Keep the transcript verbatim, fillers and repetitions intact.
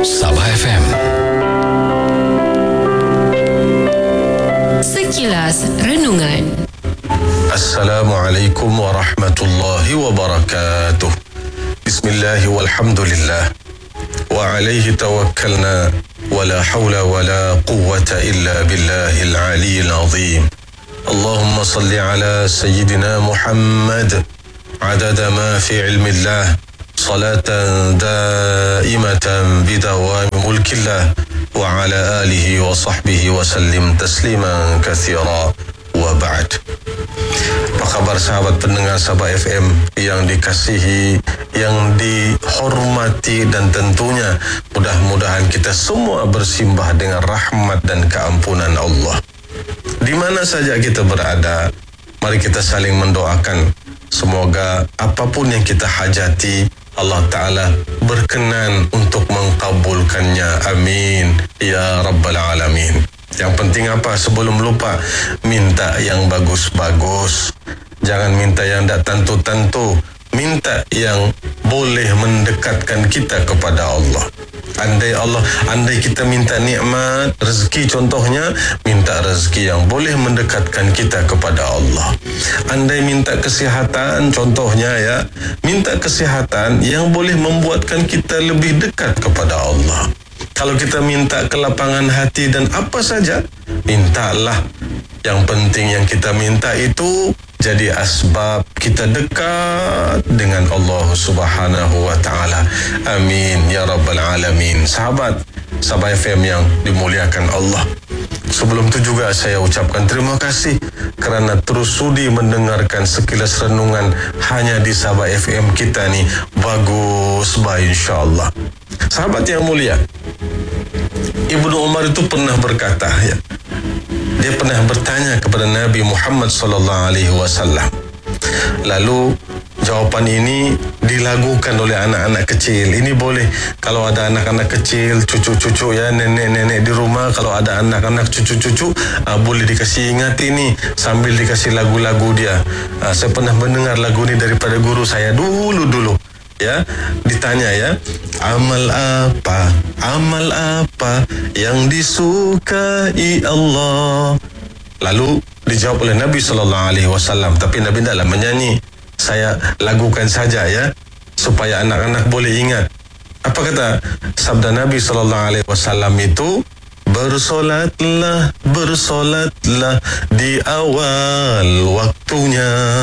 Sabah F M. Sekilas Renungan. Assalamualaikum warahmatullahi wabarakatuh. Bismillahi walhamdulillah. Wa alaihi tawakkalna. Wa la hawla wa la quwwata illa billahil aliyyil azim. Allahumma salli ala Sayyidina Muhammad adada ma fi ilmillah. Salatan daimatan bidawami mulkillah. Wa ala alihi wa sahbihi wa sallim tasliman kathira. Wa ba'd. Apa khabar sahabat pendengar Sabah F M yang dikasihi, yang dihormati, dan tentunya mudah-mudahan kita semua bersimbah dengan rahmat dan keampunan Allah. Di mana saja kita berada, mari kita saling mendoakan semoga apapun yang kita hajati Allah Ta'ala berkenan untuk mengkabulkannya. Amin ya Rabbal Alamin. Yang penting apa? Sebelum lupa, minta yang bagus-bagus. Jangan minta yang tak tentu-tentu. Minta yang boleh mendekatkan kita kepada Allah. Andai Allah, andai kita minta nikmat, rezeki contohnya, minta rezeki yang boleh mendekatkan kita kepada Allah. Andai minta kesihatan contohnya ya, minta kesihatan yang boleh membuatkan kita lebih dekat kepada Allah. Kalau kita minta kelapangan hati dan apa saja, mintalah. Yang penting yang kita minta itu jadi asbab kita dekat dengan Allah Subhanahu wa Ta'ala. Amin ya Rabbal Alamin. Sahabat Sabah F M yang dimuliakan Allah, sebelum itu juga saya ucapkan terima kasih kerana terus sudi mendengarkan sekilas renungan hanya di Sabah F M kita ni. Bagus, baik insyaAllah. Sahabat yang mulia, Ibnu Umar itu pernah berkata ya, dia pernah bertanya kepada Nabi Muhammad sallallahu alaihi wasallam. Lalu jawapan ini dilagukan oleh anak-anak kecil. Ini boleh kalau ada anak-anak kecil, cucu-cucu ya, nenek-nenek di rumah, kalau ada anak-anak cucu-cucu uh, boleh dikasih ingat ini sambil dikasih lagu-lagu dia. Uh, saya pernah mendengar lagu ini daripada guru saya dulu-dulu. Ya, ditanya ya, amal apa, amal apa yang disukai Allah? Lalu dijawab oleh Nabi sallallahu alaihi wasallam, tapi Nabi tidaklah menyanyi. Saya lagukan saja ya, supaya anak-anak boleh ingat. Apa kata sabda Nabi sallallahu alaihi wasallam itu? Bersolatlah, bersolatlah di awal waktunya.